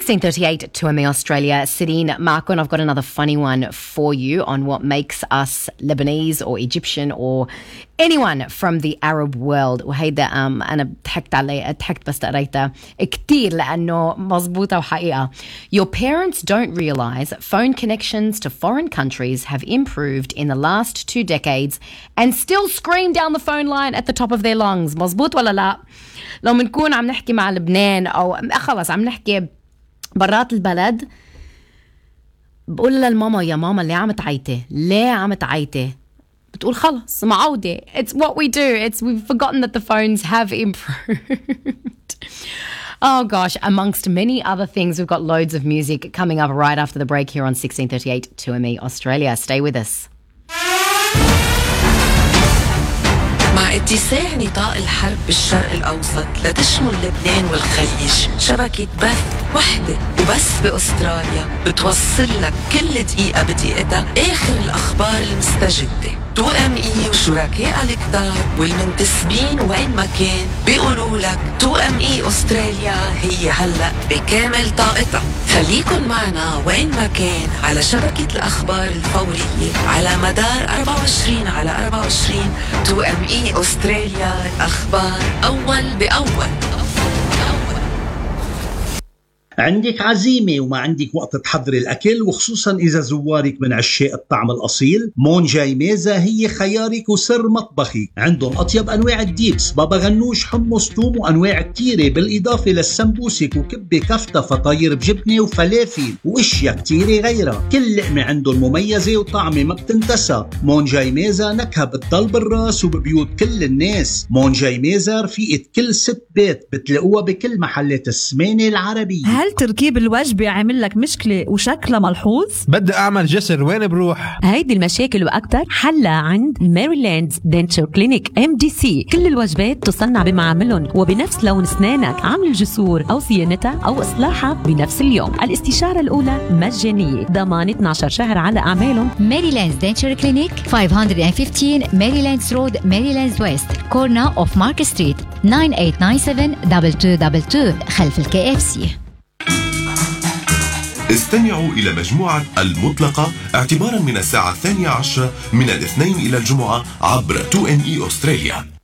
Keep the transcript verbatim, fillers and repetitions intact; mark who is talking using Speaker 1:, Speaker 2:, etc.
Speaker 1: sixteen thirty-eight two M E Australia. Sitting, Marco, and I've got another funny one for you on what makes us Lebanese or Egyptian or anyone from the Arab world. وهيدا um, أنا ضحكت عليه ضحكت بس قريتها كتير لأنه مزبوطة وحقيقة. Your parents don't realize phone connections to foreign countries have improved in the last two decades and still scream down the phone line at the top of their lungs. مزبوط ولا لا؟ لو منكون عم نحكي مع لبنان أو خلص عم نحكي برات البلد، بقول للماما يا ماما ليه عم تعيطي ليه عم تعيطي، بتقول خلص معودة. It's what we do. It's we've forgotten that the phones have improved. Oh gosh, amongst many other things, we've got loads of music coming up right after the break here on sixteen thirty-eight two M E Australia. Stay with us.
Speaker 2: مع اتساع نطاق الحرب بالشرق الأوسط لتشمل لبنان والخليج، شبكة بث وحدة وبس بأستراليا بتوصل لك كل دقيقة بدقيقتها آخر الأخبار المستجدة. تو ام اي وشركاء الكتار والمنتسبين وين ما كان بيقولوا لك تو ام اي أستراليا هي هلأ بكامل طاقتها. خليكن معنا وين ما كان على شبكة الأخبار الفورية على مدار أربعة وعشرين على أربعة وعشرين. تو ام اي أستراليا، الأخبار أول بأول.
Speaker 3: عندك عزيمة وما عندك وقت تحضري الأكل، وخصوصا إذا زوارك من عشاق الطعم الأصيل، مونجاي ميزة هي خيارك وسر مطبخي. عندهم أطيب أنواع الديبس، بابا غنوش، حمص، توم، وأنواع كتيرة، بالإضافة للسمبوسك وكبة كفتة فطاير بجبنة وفلافل وإشياء كتيرة غيرها. كل لقمة عندهم مميزة وطعمة ما بتنتسى. مونجاي ميزة نكهة بتضل بالراس وببيوت كل الناس. مونجاي ميزة رفيقة كل ست بيت، بتلاقوها بكل محلات السمانة العربية.
Speaker 4: هل تركيب الوجبة عامل لك مشكلة وشكلها ملحوظ؟
Speaker 5: بدي أعمل جسر، وين بروح؟
Speaker 4: هيدي المشاكل وأكتر حلها عند ماريلاند دنتشر كلينيك ام دي سي. كل الوجبات تصنع بمعاملهم وبنفس لون أسنانك. عمل الجسور أو صيانتها أو إصلاحها بنفس اليوم. الاستشارة الأولى مجانية، ضمان اثني عشر شهر على أعمالهم.
Speaker 6: ماريلاند دنتشر كلينيك خمسمية وخمستاشر ماريلاندز رود، ماريلاندز ويست، كورنا أوف مارك ستريت، تسعة ثمانية تسعة سبعة اثنين اثنين اثنين اثنين خلف الكي اف سي.
Speaker 7: استمعوا إلى مجموعة المطلقة اعتبارا من الساعة الثانية عشرة من الاثنين إلى الجمعة عبر تو إن إي أستراليا.